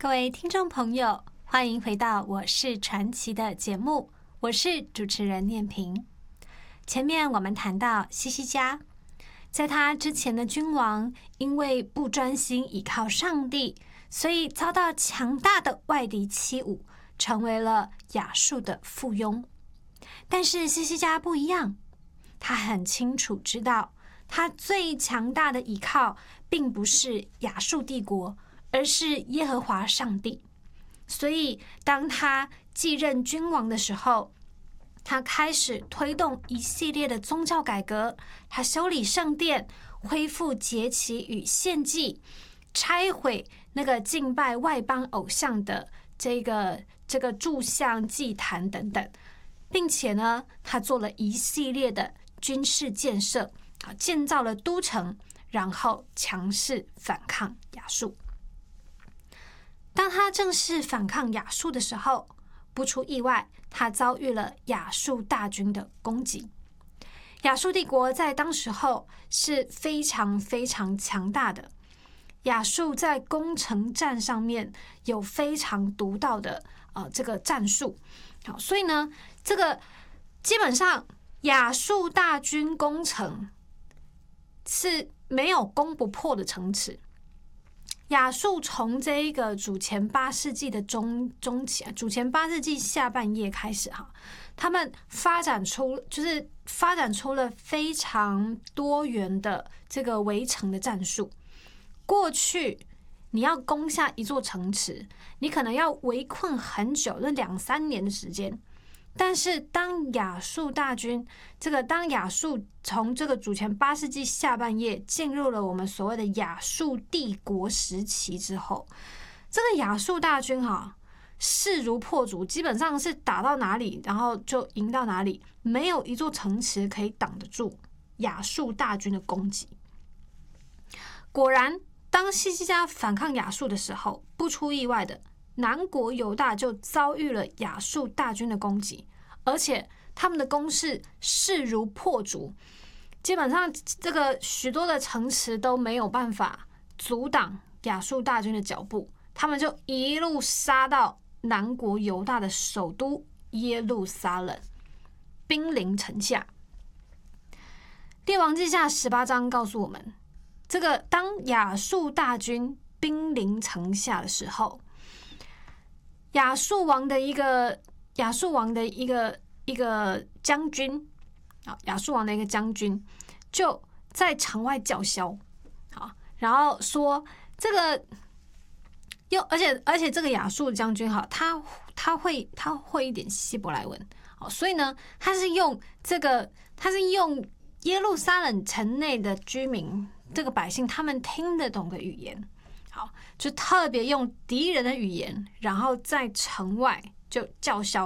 各位听众朋友，欢迎回到我是传奇的节目，我是主持人念萍。前面我们谈到西西家，在他之前的君王因为不专心倚靠上帝，所以遭到强大的外敌欺侮，成为了亚述的附庸。但是西西家不一样，他很清楚知道，他最强大的倚靠并不是亚述帝国，而是耶和华上帝。所以当他继任君王的时候，他开始推动一系列的宗教改革，他修理圣殿，恢复节期与献祭，拆毁那个敬拜外邦偶像的这个柱像祭坛等等，并且呢，他做了一系列的军事建设，建造了都城，然后强势反抗亚述。当他正式反抗亚述的时候，不出意外，他遭遇了亚述大军的攻击。亚述帝国在当时候是非常非常强大的，亚述在攻城战上面有非常独到的这个战术。好，所以呢，这个基本上亚述大军攻城是没有攻不破的城池。亚述从这一个主前8世纪的中期，主前8世纪下半叶开始哈，他们发展出了非常多元的这个围城的战术。过去你要攻下一座城池，你可能要围困很久，那2-3年的时间。但是当亚述从这个主前8世纪下半叶进入了我们所谓的亚述帝国时期之后，这个亚述大军势如破竹，基本上是打到哪里然后就赢到哪里，没有一座城池可以挡得住亚述大军的攻击。果然，当西西家反抗亚述的时候，不出意外的，南国犹大就遭遇了亚述大军的攻击，而且他们的攻势势如破竹，基本上这个许多的城池都没有办法阻挡亚述大军的脚步，他们就一路杀到南国犹大的首都耶路撒冷，兵临城下。列王记下18章告诉我们，这个当亚述大军兵临城下的时候，亚述王的一个将军，亚述王的一个将军就在城外叫嚣，然后说这个而且这个亚述将军他会一点希伯来文，所以呢，他是用耶路撒冷城内的居民，这个百姓他们听得懂的语言。好，就特别用敌人的语言，然后在城外就叫嚣，